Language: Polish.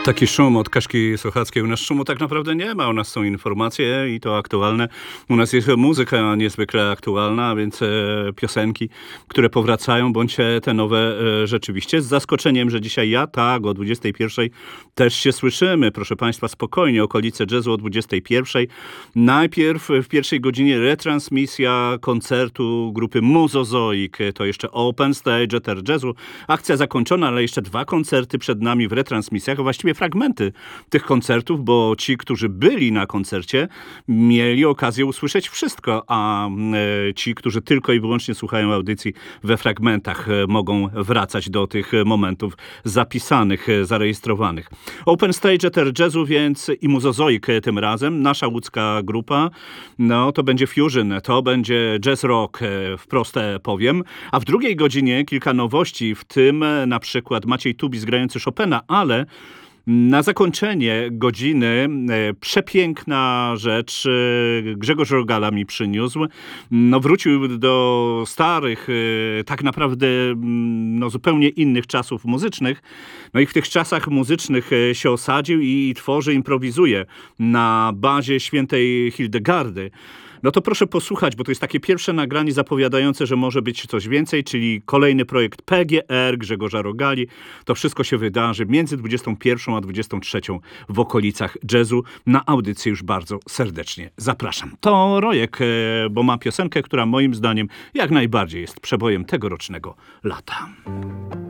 Taki szum od Kaśki Sochackiej. U nas szumu tak naprawdę nie ma. U nas są informacje i to aktualne. U nas jest muzyka niezwykle aktualna, więc piosenki, które powracają, bądź te nowe rzeczywiście. Z zaskoczeniem, że dzisiaj o 21 też się słyszymy. Proszę Państwa, spokojnie, okolice jazzu o 21. Najpierw w pierwszej godzinie retransmisja koncertu grupy Muzozoik. To jeszcze Open Stage, Eter Jazzu. Akcja zakończona, ale jeszcze 2 koncerty przed nami w retransmisjach. Właściwie fragmenty tych koncertów, bo ci, którzy byli na koncercie, mieli okazję usłyszeć wszystko, a ci, którzy tylko i wyłącznie słuchają audycji we fragmentach, mogą wracać do tych momentów zapisanych, zarejestrowanych. Open Stage Eter Jazzu więc i Muzozoik tym razem, nasza łódzka grupa, no to będzie fusion, to będzie jazz rock, wprost powiem, a w drugiej godzinie kilka nowości, w tym na przykład Maciej Tubis grający Chopina, ale na zakończenie godziny przepiękna rzecz Grzegorz Rogala mi przyniósł. No, wrócił do starych, tak naprawdę zupełnie innych czasów muzycznych. No i w tych czasach muzycznych się osadził i tworzy, improwizuje na bazie świętej Hildegardy. No to proszę posłuchać, bo to jest takie pierwsze nagranie zapowiadające, że może być coś więcej, czyli kolejny projekt PGR Grzegorza Rogali. To wszystko się wydarzy między 21 a 23 w okolicach jazzu. Na audycję już bardzo serdecznie zapraszam. To Rojek, bo ma piosenkę, która moim zdaniem jak najbardziej jest przebojem tegorocznego lata.